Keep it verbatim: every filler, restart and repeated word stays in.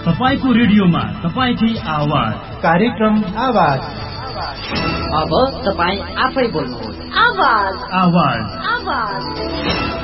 तपाईको रेडियोमा तपाईकै आवाज कार्यक्रम आवाज। अब तपाई आफै बोल्नुहोस्। आवाज आवाज आवाज